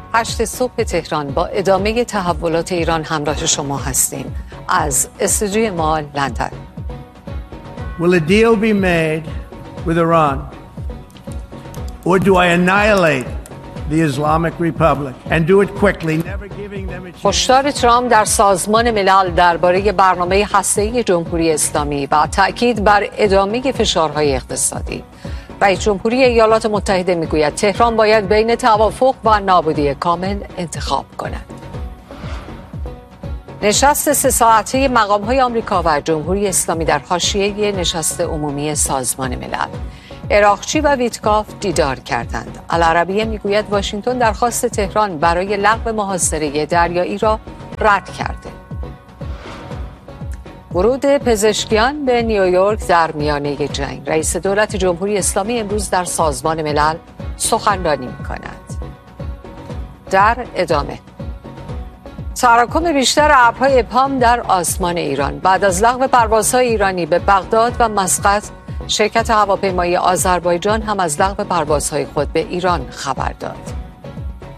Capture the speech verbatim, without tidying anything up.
هشت صبح تهران با ادامه تحولات ایران همراه شما هستیم از استودیوی ما لندن. Will a deal be made with Iran or do I annihilate the Islamic Republic and do it quickly, never giving them a chance? هشدار ترامپ در سازمان ملل درباره برنامه هسته‌ای جمهوری اسلامی و تأکید بر ادامه فشارهای اقتصادی. رئیس جمهوری ایالات متحده میگوید تهران باید بین توافق و نابودی کامل انتخاب کند. نشست سه ساعته مقام‌های آمریکا و جمهوری اسلامی در حاشیه نشست عمومی سازمان ملل. اراغچی و ویتکاف دیدار کردند. العربیه میگوید واشنگتن درخواست تهران برای لغو محاصره دریایی را رد کرده. ورود پزشکیان به نیویورک در میانه جنگ. رئیس دولت جمهوری اسلامی امروز در سازمان ملل سخنرانی می‌کند. در ادامه تراکم بیشتر ابرهای ابهام در آسمان ایران. بعد از لغو پروازهای ایرانی به بغداد و مسقط، شرکت هواپیمایی آذربایجان هم از لغو پروازهای خود به ایران خبر داد.